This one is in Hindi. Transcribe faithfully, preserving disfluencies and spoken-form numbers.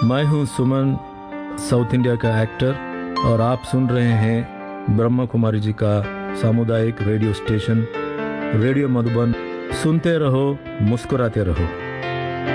मैं हूं सुमन, साउथ इंडिया का एक्टर, और आप सुन रहे हैं ब्रह्मा कुमारी जी का सामुदायिक रेडियो स्टेशन रेडियो मधुबन। सुनते रहो, मुस्कुराते रहो।